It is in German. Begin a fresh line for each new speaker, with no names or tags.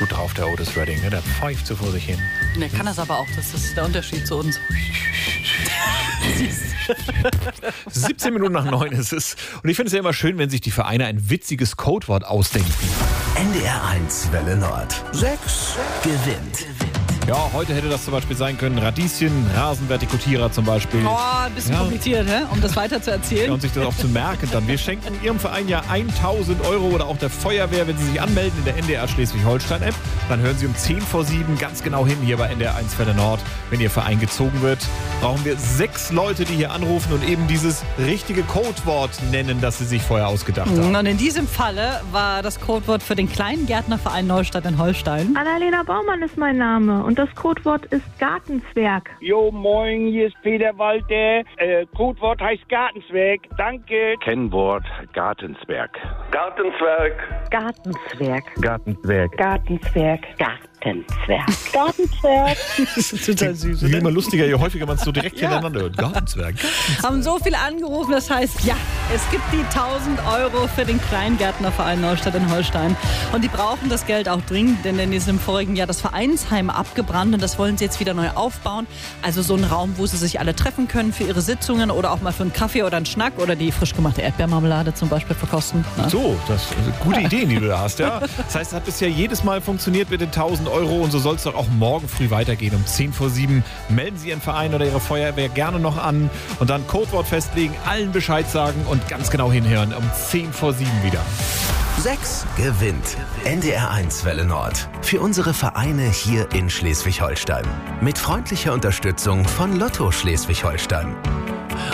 gut drauf, der Otis Redding. Ne? Der pfeift so vor sich hin.
Der kann das aber auch. Das ist der Unterschied zu uns.
17 Minuten nach 9 ist es. Und ich finde es ja immer schön, wenn sich die Vereine ein witziges Codewort ausdenken.
NDR 1 Welle Nord. 6 gewinnt.
Ja, heute hätte das zum Beispiel sein können Radieschen, Rasenvertikutierer zum Beispiel.
Oh, ein bisschen kompliziert, um das weiter zu erzählen.
Ja, und sich das auch zu merken dann. Wir schenken Ihrem Verein ja 1.000 Euro oder auch der Feuerwehr, wenn Sie sich anmelden in der NDR Schleswig-Holstein-App. Dann hören Sie um 10:07 ganz genau hin hier bei NDR 1 Welle Nord. Wenn Ihr Verein gezogen wird, brauchen wir 6 Leute, die hier anrufen und eben dieses richtige Codewort nennen, das Sie sich vorher ausgedacht haben.
Und in diesem Falle war das Codewort für den kleinen Gärtnerverein Neustadt in Holstein.
Annalena Baumann ist mein Name und das Codewort ist Gartenzwerg.
Jo, moin, hier ist Peter Walter. Codewort heißt Gartenzwerg. Danke.
Kennwort Gartenzwerg.
Gartenzwerg.
Gartenzwerg.
Gartenzwerg.
Gartenzwerg. Gartenzwerg. Gartenzwerg.
Das ist total süß,
Wie immer lustiger, je häufiger man es so direkt hintereinander hört. Gartenzwerg.
Haben so viel angerufen, das heißt, ja, es gibt die 1.000 Euro für den Kleingärtnerverein Neustadt in Holstein. Und die brauchen das Geld auch dringend, denn ist im vorigen Jahr das Vereinsheim abgebrannt und das wollen sie jetzt wieder neu aufbauen. Also so ein Raum, wo sie sich alle treffen können für ihre Sitzungen oder auch mal für einen Kaffee oder einen Schnack oder die frisch gemachte Erdbeermarmelade zum Beispiel verkosten. Ne?
So, das sind gute Ideen, die du da hast, ja. Das heißt, es hat bisher jedes Mal funktioniert mit den 1.000 Euro und so soll es doch auch morgen früh weitergehen. Um 6:50 melden Sie Ihren Verein oder Ihre Feuerwehr gerne noch an und dann Codewort festlegen, allen Bescheid sagen und ganz genau hinhören. Um 6:50 wieder.
6 gewinnt. NDR 1 Welle Nord. Für unsere Vereine hier in Schleswig-Holstein. Mit freundlicher Unterstützung von Lotto Schleswig-Holstein.